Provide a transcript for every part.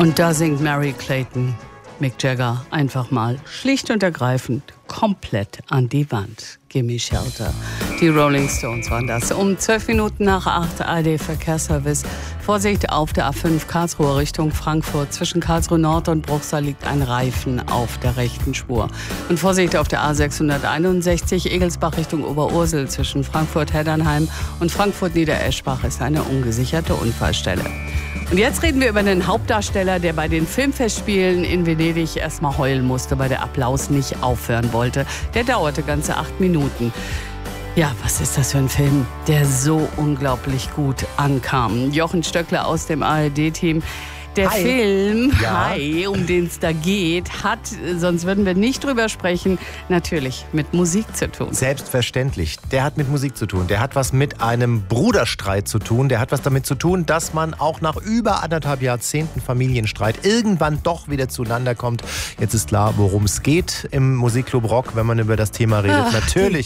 Und da singt Mary Clayton Mick Jagger einfach mal schlicht und ergreifend komplett an die Wand. Gimme Shelter. Die Rolling Stones waren das. Um 12 Minuten nach 8 ARD-Verkehrsservice. Vorsicht auf der A5 Karlsruhe Richtung Frankfurt. Zwischen Karlsruhe Nord und Bruchsal liegt ein Reifen auf der rechten Spur. Und Vorsicht auf der A661 Egelsbach Richtung Oberursel. Zwischen Frankfurt-Heddernheim und Frankfurt-Niedereschbach ist eine ungesicherte Unfallstelle. Und jetzt reden wir über den Hauptdarsteller, der bei den Filmfestspielen in Venedig erstmal heulen musste, weil der Applaus nicht aufhören wollte. Der dauerte ganze 8 Minuten. Ja, was ist das für ein Film, der so unglaublich gut ankam? Jochen Stöckler aus dem ARD-Team. Der Film, um den es da geht, hat, sonst würden wir nicht drüber sprechen, natürlich mit Musik zu tun. Selbstverständlich. Der hat mit Musik zu tun. Der hat was mit einem Bruderstreit zu tun. Der hat was damit zu tun, dass man auch nach über 1,5 Jahrzehnten Familienstreit irgendwann doch wieder zueinander kommt. Jetzt ist klar, worum es geht im Musikclub Rock, wenn man über das Thema redet. Natürlich,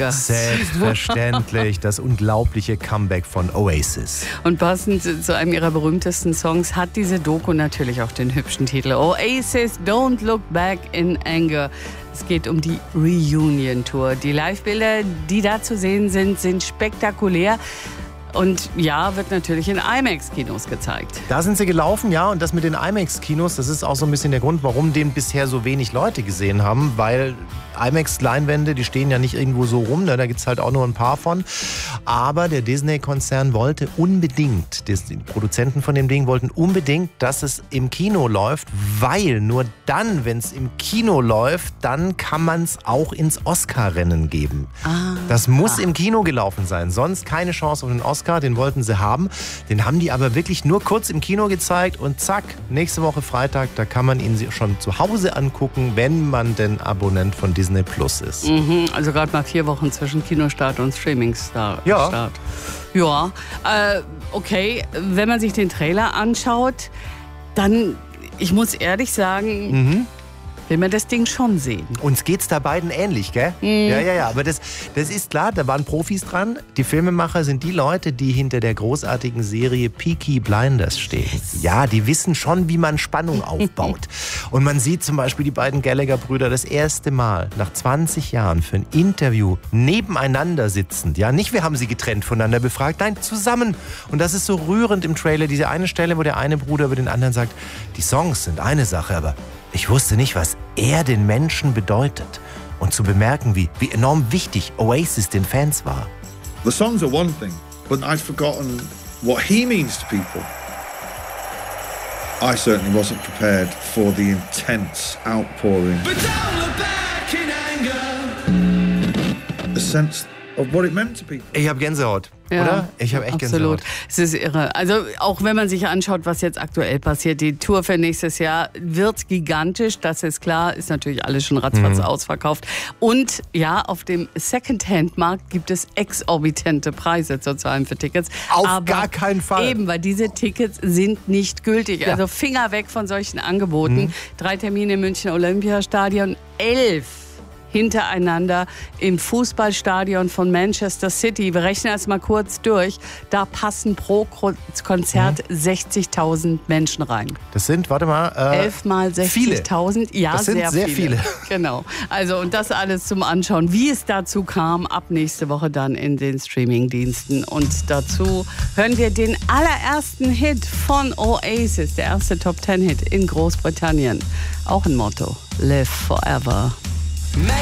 selbstverständlich, das unglaubliche Comeback von Oasis. Und passend zu einem ihrer berühmtesten Songs hat diese Doku natürlich auch den hübschen Titel Oasis, Don't Look Back in Anger. Es geht um die Reunion-Tour. Die Live-Bilder, die da zu sehen sind, sind spektakulär. Und ja, wird natürlich in IMAX-Kinos gezeigt. Da sind sie gelaufen, ja. Und das mit den IMAX-Kinos, das ist auch so ein bisschen der Grund, warum den bisher so wenig Leute gesehen haben. Weil IMAX-Leinwände, die stehen ja nicht irgendwo so rum. Ne? Da gibt es halt auch nur ein paar von. Aber der Disney-Konzern wollte unbedingt, die Produzenten von dem Ding wollten unbedingt, dass es im Kino läuft. Weil nur dann, wenn es im Kino läuft, dann kann man es auch ins Oscar-Rennen geben. Das muss im Kino gelaufen sein. Sonst keine Chance auf den Oscar. Den wollten sie haben. Den haben die aber wirklich nur kurz im Kino gezeigt und zack, nächste Woche Freitag, da kann man ihn schon zu Hause angucken, wenn man denn Abonnent von Disney Plus ist. Also gerade mal 4 Wochen zwischen Kinostart und Streaming-Start. Ja, okay. Wenn man sich den Trailer anschaut, dann, ich muss ehrlich sagen, will man das Ding schon sehen. Uns geht's da beiden ähnlich, gell? Ja. Aber das ist klar, da waren Profis dran. Die Filmemacher sind die Leute, die hinter der großartigen Serie Peaky Blinders stehen. Ja, die wissen schon, wie man Spannung aufbaut. Und man sieht zum Beispiel die beiden Gallagher-Brüder das erste Mal nach 20 Jahren für ein Interview nebeneinander sitzend. Ja, nicht wir haben sie getrennt voneinander befragt, nein, zusammen. Und das ist so rührend im Trailer. Diese eine Stelle, wo der eine Bruder über den anderen sagt, die Songs sind eine Sache, aber ich wusste nicht, was er den Menschen bedeutet. Und zu bemerken, wie enorm wichtig Oasis den Fans war. The songs are one thing, but I'd forgotten what he means to people. I certainly wasn't prepared for the intense outpouring. But don't look back in anger. A sense of what it meant to people. Ich habe Gänsehaut. Ja, oder? Ich habe echt absolut. Gänsehaut. Es ist irre. Also auch wenn man sich anschaut, was jetzt aktuell passiert, die Tour für nächstes Jahr wird gigantisch, das ist klar, ist natürlich alles schon ratzfatz ausverkauft. Und ja, auf dem Secondhand-Markt gibt es exorbitante Preise zu zahlen für Tickets. Auf gar keinen Fall. Eben, weil diese Tickets sind nicht gültig. Ja. Also Finger weg von solchen Angeboten. 3 Termine im München Olympiastadion, 11 hintereinander im Fußballstadion von Manchester City. Wir rechnen das mal kurz durch. Da passen pro Konzert 60.000 Menschen rein. Das sind, 11 mal 60.000. Ja, das sind sehr viele. Genau. Also und das alles zum Anschauen, wie es dazu kam, ab nächste Woche dann in den Streamingdiensten. Und dazu hören wir den allerersten Hit von Oasis, der erste Top-10-Hit in Großbritannien. Auch ein Motto: Live Forever.